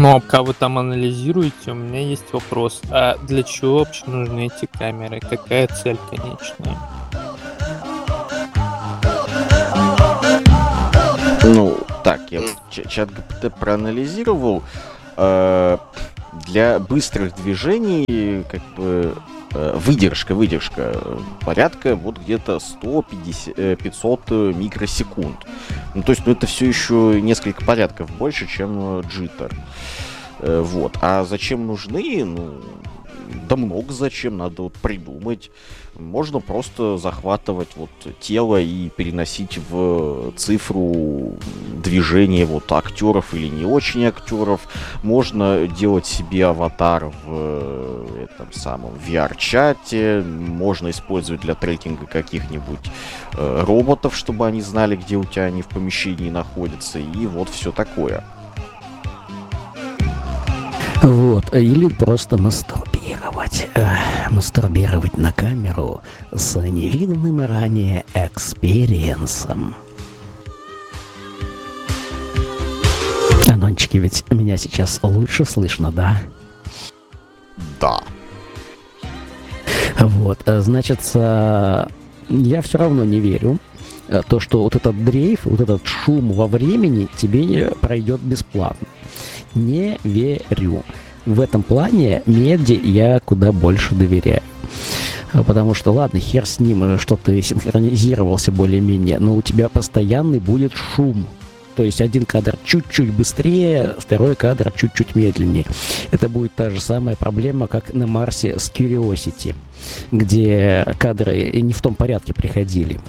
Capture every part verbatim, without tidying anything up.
Но пока вы там анализируете, у меня есть вопрос. А для чего вообще нужны эти камеры? Какая цель конечная? Ну, так, я чат джи пи ти проанализировал. Э, для быстрых движений, как бы, э, выдержка, выдержка порядка вот где-то сто пятьдесят пятьсот микросекунд. Ну, то есть, ну, это все еще несколько порядков больше, чем джиттер. Э, вот. А зачем нужны? Ну, да много зачем, надо вот придумать. Можно просто захватывать вот тело и переносить в цифру движения вот актеров или не очень актеров. Можно делать себе аватар в этом самом ви ар-чате. Можно использовать для трекинга каких-нибудь э, роботов, чтобы они знали, где у тебя они в помещении находятся. И вот все такое. Вот, или просто мастурбировать. Э, мастурбировать на камеру с невиданным ранее экспириенсом. Анончики, ведь меня сейчас лучше слышно, да? Да. Вот, значит, я все равно не верю, то, что вот этот дрейф, вот этот шум во времени тебе пройдет бесплатно. Не верю. В этом плане меди я куда больше доверяю. Потому что, ладно, хер с ним, что ты синхронизировался более-менее, но у тебя постоянный будет шум. То есть один кадр чуть-чуть быстрее, второй кадр чуть-чуть медленнее. Это будет та же самая проблема, как на Марсе с Curiosity, где кадры не в том порядке приходили.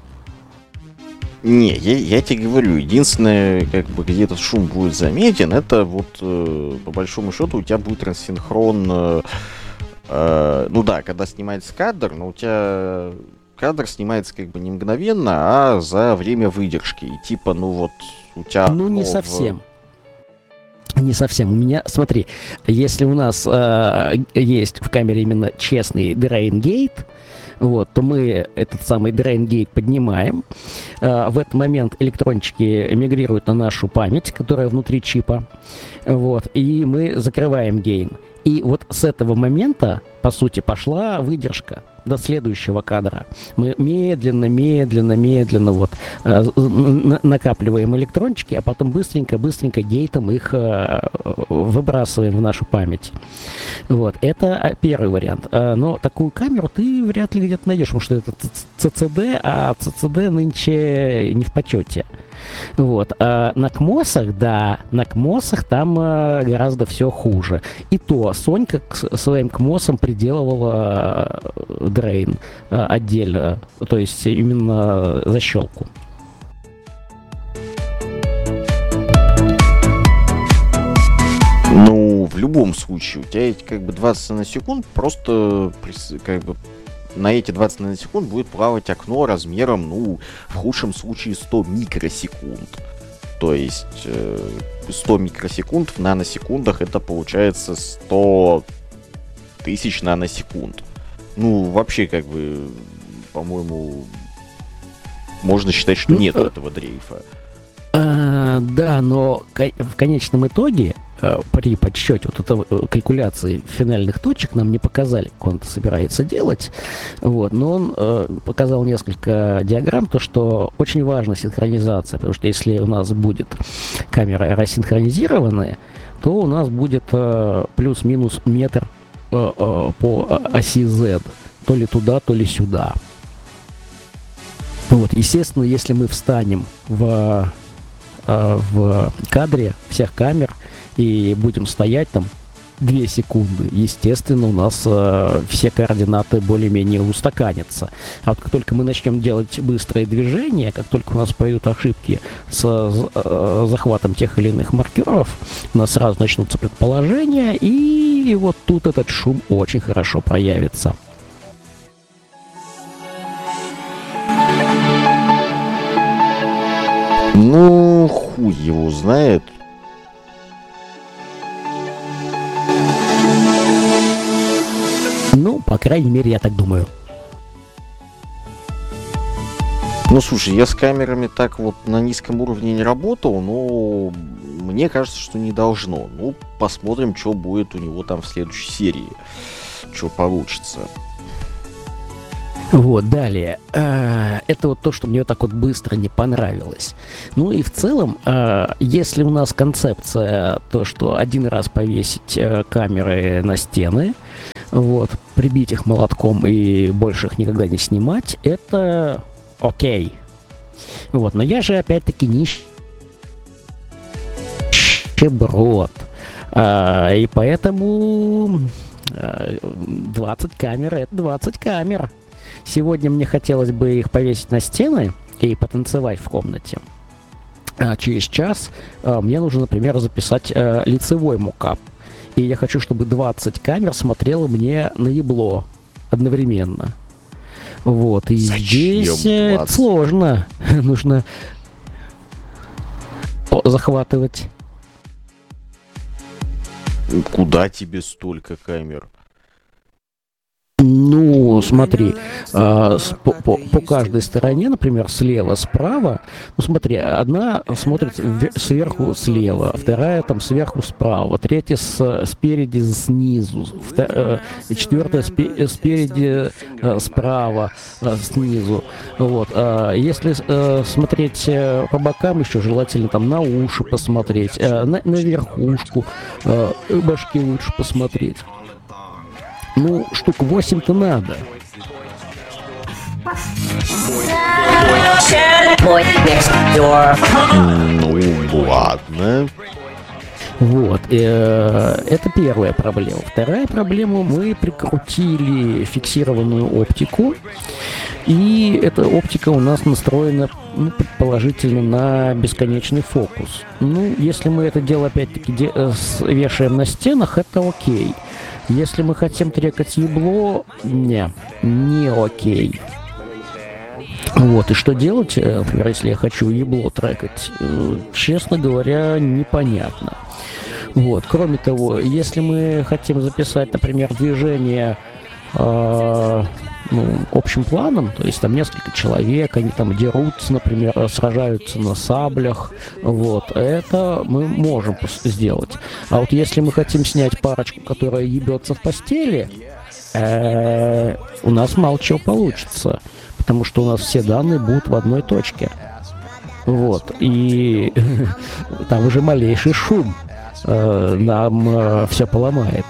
Не, я, я тебе говорю, единственное, как бы, где этот шум будет заметен, это вот, э, по большому счету, у тебя будет рассинхрон, э, э, ну да, когда снимается кадр, но у тебя кадр снимается как бы не мгновенно, а за время выдержки. И типа, ну вот, у тебя... Ну, не в... совсем. Не совсем. У меня, смотри, если у нас э, есть в камере именно честный drain gate, вот, то мы этот самый drain gate поднимаем. Э, в этот момент электрончики мигрируют на нашу память, которая внутри чипа. Вот, и мы закрываем гейн. И вот с этого момента, по сути, пошла выдержка до следующего кадра. Мы медленно, медленно, медленно вот э, на- накапливаем электрончики, а потом быстренько-быстренько гейтом их э, выбрасываем в нашу память. Вот. Это первый вариант. Э, но такую камеру ты вряд ли где-то найдешь, потому что это си си ди, а си си ди нынче не в почете. Вот. А на КМОСах, да, на КМОСах там а, гораздо все хуже. И то Сонька к своим КМОСам приделывала а, дрейн а, отдельно, то есть именно защелку. Ну, в любом случае, у тебя эти как бы двадцать наносекунд просто как бы на эти двадцать наносекунд будет плавать окно размером, ну, в худшем случае сто микросекунд. То есть э, сто микросекунд в наносекундах это получается сто тысяч наносекунд. Ну, вообще, как бы, по-моему, можно считать, что нет этого дрейфа. А, да, но в конечном итоге при подсчете вот этой калькуляции финальных точек нам не показали, как он это собирается делать. Вот. Но он э, показал несколько диаграмм, то, что очень важна синхронизация, потому что если у нас будет камера рассинхронизированная, то у нас будет э, плюс-минус метр э, э, по оси Z, то ли туда, то ли сюда. Вот. Естественно, если мы встанем в, э, в кадре всех камер, и будем стоять там две секунды, естественно, у нас э, все координаты более-менее устаканятся. А вот как только мы начнем делать быстрые движения, как только у нас пойдут ошибки с э, захватом тех или иных маркеров, у нас сразу начнутся предположения, и вот тут этот шум очень хорошо проявится. Ну, хуй его знает. Ну, по крайней мере, я так думаю. Ну, слушай, я с камерами так вот на низком уровне не работал, но мне кажется, что не должно. Ну, посмотрим, что будет у него там в следующей серии. Что получится. Вот, далее. Э, Это вот то, что мне вот так вот быстро не понравилось. Ну и в целом, э, если у нас концепция то, что один раз повесить э, камеры на стены, вот, прибить их молотком и больше их никогда не снимать, это окей. Вот, но я же опять-таки нищеброд. Э, И поэтому э, двадцать камер — это двадцать камер. Сегодня мне хотелось бы их повесить на стены и потанцевать в комнате. А через час а, мне нужно, например, записать а, лицевой мокап. И я хочу, чтобы двадцать камер смотрело мне на ебло одновременно. Вот. И Зачем здесь э, двадцать? сложно. Нужно о, захватывать. Куда тебе столько камер? Ну, смотри, а, с- по, по- по каждой стороне, например, слева, справа, ну смотри, одна смотрит ве- сверху слева, вторая там сверху справа, третья с, спереди снизу, вта- э, четвертая спе- спереди э, справа э, снизу. Вот. А если э, смотреть э, по бокам, еще желательно там на уши посмотреть, э, на, на верхушку э, башки лучше посмотреть. Ну, штук восемь-то надо. Boy next door. Ну, ладно. Вот. э, Это первая проблема. Вторая проблема: мы прикрутили фиксированную оптику. И эта оптика у нас настроена, ну, предположительно, на бесконечный фокус. Ну, если мы это дело опять-таки де- э, с- вешаем на стенах, это окей. Если мы хотим трекать ебло, не, не окей. Вот, и что делать, э, например, если я хочу ебло трекать, э, честно говоря, непонятно. Вот, кроме того, если мы хотим записать, например, движение э, ну, общим планом, то есть там несколько человек, они там дерутся, например, сражаются на саблях, вот, это мы можем пос- сделать. А вот если мы хотим снять парочку, которая ебется в постели, э, у нас мало чего получится, потому что у нас все данные будут в одной точке. Вот, и там уже малейший шум э, нам все поломает.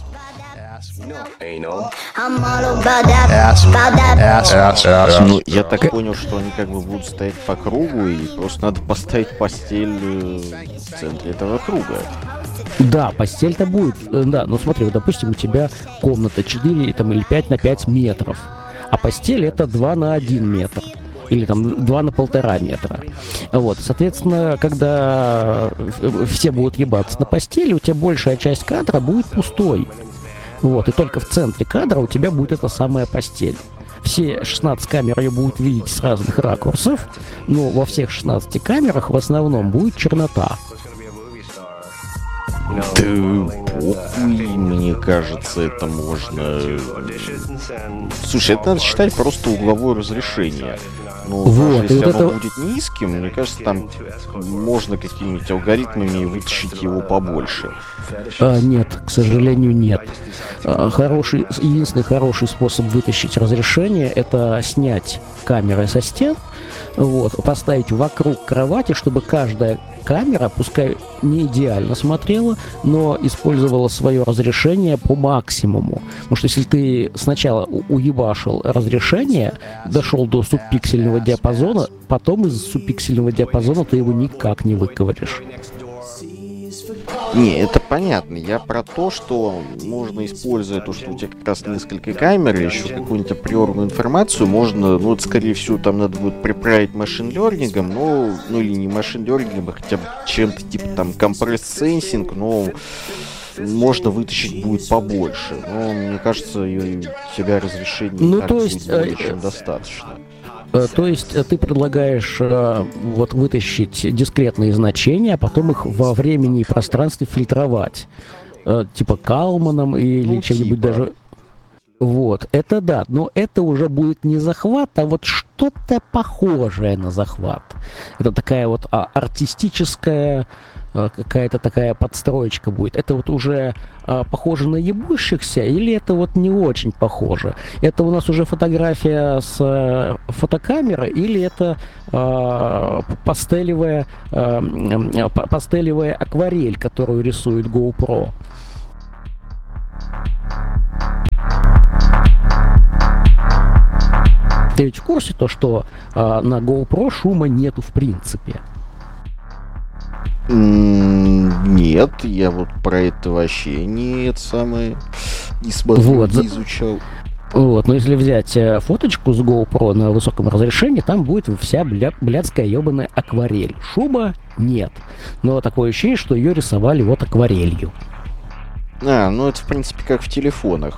I'm all about that, about that. Ну, я так понял, что они как бы будут стоять по кругу, и просто надо поставить постель э, в центре этого круга. Да, постель-то будет, э, да, но смотри, вот, допустим, у тебя комната четыре там, или пять на пять метров, а постель это два на один метр. Или там два на полтора метра. Вот, соответственно, когда э, все будут ебаться на постели, у тебя большая часть кадра будет пустой. Вот, и только в центре кадра у тебя будет эта самая постель. Все шестнадцать камер ее будут видеть с разных ракурсов, но во всех шестнадцати камерах в основном будет чернота. Да похуй, мне кажется, это можно... Слушай, это надо считать просто угловое разрешение. Но Вот, даже и если вот оно это- будет низким, мне кажется, там можно какими-нибудь алгоритмами вытащить его побольше. А, нет, к сожалению, нет. А, хороший, единственный хороший способ вытащить разрешение — это снять камеры со стен, вот, поставить вокруг кровати, чтобы каждая камера, пускай не идеально смотрела, но использовала свое разрешение по максимуму. Потому что если ты сначала у- уебашил разрешение, дошел до субпиксельного диапазона, потом из субпиксельного диапазона ты его никак не выковыришь. Не, это понятно. Я про то, что можно, используя то, что у тебя как раз несколько камер, и еще какую-нибудь априорную информацию, можно, ну, вот, скорее всего, там надо будет приправить машин-лернингом, но, ну, или не машин-лернингом, а хотя бы чем-то типа там компресс-сенсинг, но можно вытащить будет побольше. Но, мне кажется, и у тебя разрешение Ну, так то будет есть, более э, чем достаточно. Э, То есть э, ты предлагаешь э, вот вытащить дискретные значения, а потом их во времени и пространстве фильтровать. Э, Типа Калманом или Ну, чем-нибудь типа. даже. Вот, это да, но это уже будет не захват, а вот что-то похожее на захват. Это такая вот а, артистическая э, какая-то такая подстроечка будет. Это вот уже э, похоже на ебущихся или это вот не очень похоже? Это у нас уже фотография с э, фотокамеры или это э, пастелевая, э, пастелевая акварель, которую рисует GoPro? Ты ведь в курсе то, что э, на GoPro шума нету в принципе? Нет, я вот про это вообще не это самое не смотрел, вот, не изучал. Вот, но если взять э, фоточку с GoPro на высоком разрешении, там будет вся бля, блядская ебаная акварель. Шума нет. Но такое ощущение, что ее рисовали вот акварелью. А, ну это в принципе как в телефонах.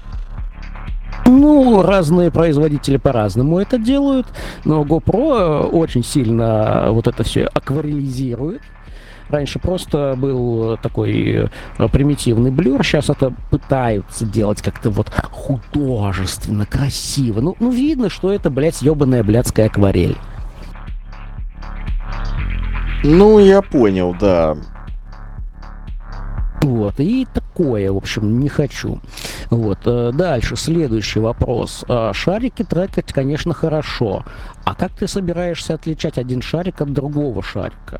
Ну, разные производители по-разному это делают, но GoPro очень сильно вот это все акварелизирует. Раньше просто был такой примитивный блюр, сейчас это пытаются делать как-то вот художественно, красиво. Ну, ну видно, что это, блядь, ебаная блядская акварель. Ну, я понял, да. Вот, и такое, в общем, не хочу. Вот, дальше, следующий вопрос. Шарики трекать, конечно, хорошо. А как ты собираешься отличать один шарик от другого шарика?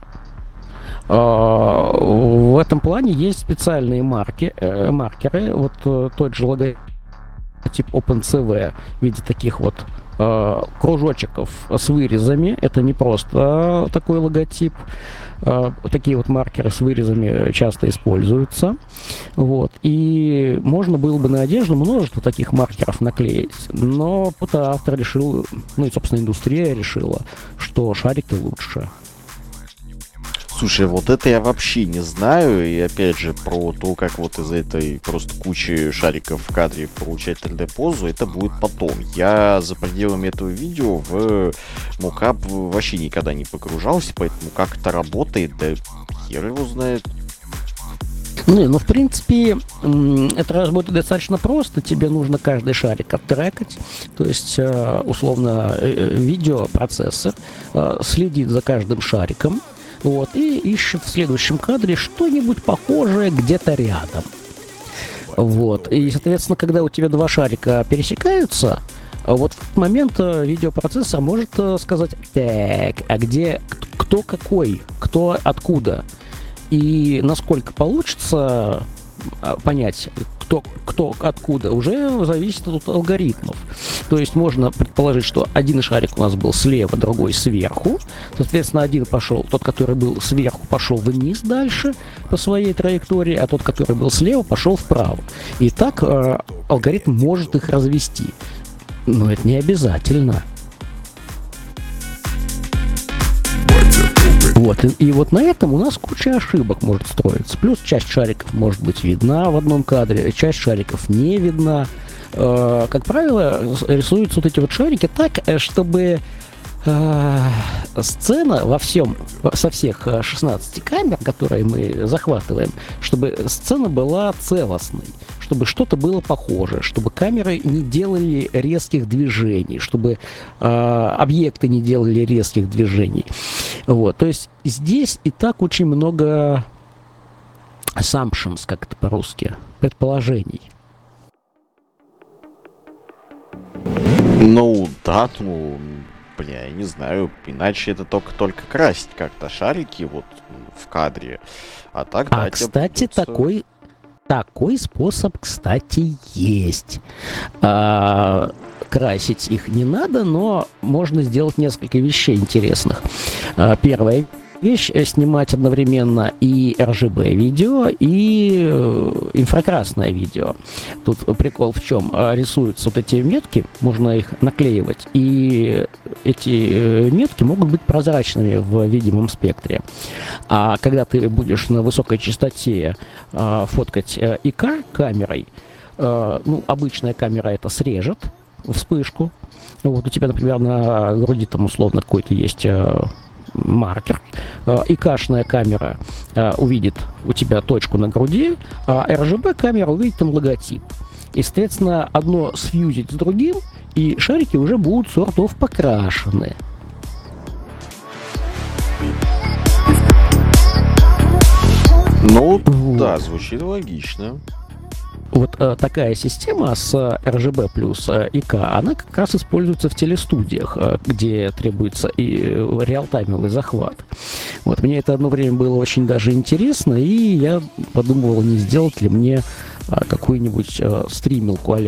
В этом плане есть специальные марки, э, маркеры. Вот э, тот же логотип OpenCV в виде таких вот э, кружочков с вырезами. Это не просто такой логотип. Э, такие вот маркеры с вырезами часто используются. Вот. И можно было бы на одежду множество таких маркеров наклеить. Но автор решил, ну и, собственно, индустрия решила, что шарики лучше. Слушай, вот это я вообще не знаю, и опять же про то, как вот из этой просто кучи шариков в кадре получать три дэ-позу, это будет потом. Я за пределами этого видео в мокап вообще никогда не погружался, поэтому как это работает, да хер его знает. Не, ну в принципе это работает достаточно просто. Тебе нужно каждый шарик оттрекать. То есть условно видеопроцессор следит за каждым шариком. Вот, и ищет в следующем кадре что-нибудь похожее где-то рядом. Вот. И, соответственно, когда у тебя два шарика пересекаются, вот в этот момент видеопроцессор может сказать: так, а где, кто какой, кто откуда. И насколько получится понять, кто, кто откуда, уже зависит от алгоритмов. То есть можно предположить, что один шарик у нас был слева, другой сверху. Соответственно, один пошел, тот, который был сверху, пошел вниз дальше по своей траектории, а тот, который был слева, пошел вправо. И так э, алгоритм может их развести. Но это не обязательно. Вот, и, и вот на этом у нас куча ошибок может строиться. Плюс часть шариков может быть видна в одном кадре, часть шариков не видна. Э, как правило, рисуются вот эти вот шарики так, чтобы э, сцена во всем, со всех шестнадцати камер, которые мы захватываем, чтобы сцена была целостной, чтобы что-то было похоже, чтобы камеры не делали резких движений, чтобы э, объекты не делали резких движений. Вот, то есть здесь и так очень много assumptions, как это по-русски, предположений. Ну, да, ну, бля, я не знаю, иначе это только, только красить как-то шарики вот в кадре. А так, а, да, кстати, придется... такой... Такой способ, кстати, есть. А, красить их не надо, но можно сделать несколько вещей интересных. А, первая вещь — снимать одновременно и эр джи би-видео, и э, инфракрасное видео. Тут прикол в чем? Рисуются вот эти метки, можно их наклеивать, и эти метки могут быть прозрачными в видимом спектре. А когда ты будешь на высокой частоте э, фоткать э, ай кей камерой, э, ну, обычная камера это срежет вспышку. Вот у тебя, например, на груди там условно какой-то есть э, маркер. ай-кашная камера э, увидит у тебя точку на груди, а эр джи би-камера увидит там логотип. И, соответственно, одно сфьюзить с другим, и шарики уже будут сортов покрашены. Ну, Вот. да, звучит логично. Вот э, такая система с эр джи би плюс э, ай кей, она как раз используется в телестудиях, э, где требуется и э, реалтаймовый захват. Вот, мне это одно время было очень даже интересно, и я подумывал, не сделать ли мне э, какую-нибудь э, стримилку а-ля